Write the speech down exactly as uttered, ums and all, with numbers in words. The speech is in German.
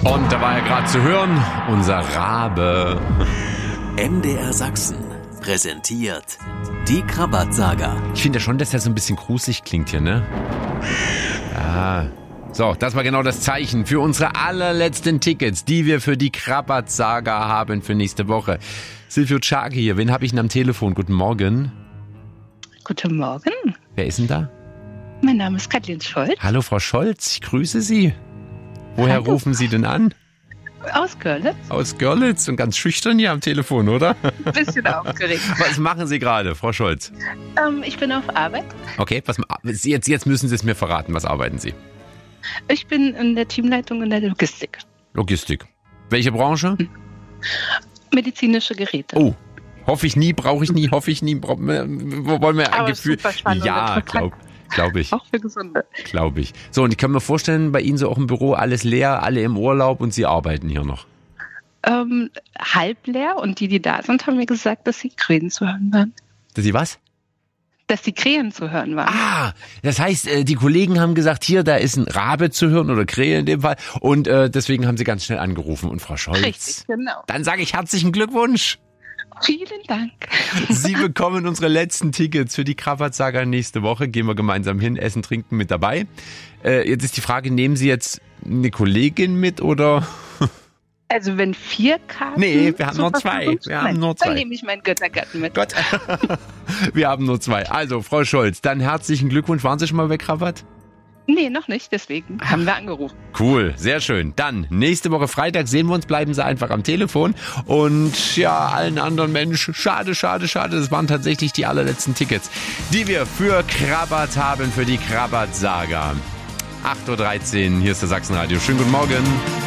Und da war ja gerade zu hören, unser Rabe. M D R Sachsen präsentiert die Krabbert-Saga. Ich finde ja schon, dass der so ein bisschen gruselig klingt hier, ne? Ja. So, das war genau das Zeichen für unsere allerletzten Tickets, die wir für die Krabbert-Saga haben für nächste Woche. Silvio Czagi hier, wen habe ich denn am Telefon? Guten Morgen. Guten Morgen. Wer ist denn da? Mein Name ist Kathleen Scholz. Hallo Frau Scholz, ich grüße Sie. Woher Hallo. rufen Sie denn an? Aus Görlitz. Aus Görlitz und ganz schüchtern hier am Telefon, oder? Ein bisschen aufgeregt. Was machen Sie gerade, Frau Scholz? Ähm, ich bin auf Arbeit. Okay, was, jetzt, jetzt müssen Sie es mir verraten. Was arbeiten Sie? Ich bin in der Teamleitung in der Logistik. Logistik. Welche Branche? Medizinische Geräte. Oh, hoffe ich nie, brauche ich nie, hoffe ich nie. Bra- wollen wir ein Aber Gefühl? super spannend und Ja, interessant. glaube glaub ich. Auch für Gesunde. Glaube ich. So, und ich kann mir vorstellen, bei Ihnen so auch im Büro alles leer, alle im Urlaub und Sie arbeiten hier noch. Ähm, halb leer und die, die da sind, haben mir gesagt, dass sie Krähen zu hören waren. Dass Sie was? Dass die Krähen zu hören waren. Ah, das heißt, äh, die Kollegen haben gesagt, hier, da ist ein Rabe zu hören oder Krähe in dem Fall. Und äh, deswegen haben Sie ganz schnell angerufen. Und Frau Scholz, Richtig, genau. dann sage ich herzlichen Glückwunsch. Vielen Dank. Sie bekommen unsere letzten Tickets für die Krabbert-Saga nächste Woche. Gehen wir gemeinsam hin, essen, trinken mit dabei. Äh, jetzt ist die Frage, nehmen Sie jetzt eine Kollegin mit oder? Also wenn vier Karten... Nee, wir haben zur nur zwei. Verfügung Wir haben stehen, nur zwei. Dann nehme ich meinen Göttergatten mit. Gott, wir haben nur zwei. Also, Frau Scholz, dann herzlichen Glückwunsch. Waren Sie schon mal bei Krabbert? Nee, noch nicht, deswegen haben wir angerufen. Cool, sehr schön. Dann, nächste Woche Freitag sehen wir uns, bleiben Sie einfach am Telefon. Und ja, allen anderen Menschen, schade, schade, schade, das waren tatsächlich die allerletzten Tickets, die wir für Krabbert haben, für die Krabbert-Saga. acht Uhr dreizehn, hier ist der Sachsenradio. Schönen guten Morgen.